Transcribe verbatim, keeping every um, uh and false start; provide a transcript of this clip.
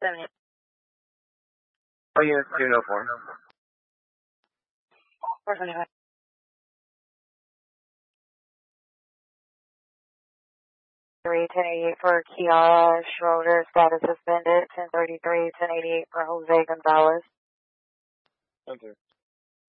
seventy. Oh, unit two oh four. four twenty-five. three ten eighty-eight for Kiara Schroeder, status suspended. ten thirty-three, ten eighty-eight for Jose Gonzalez. Enter.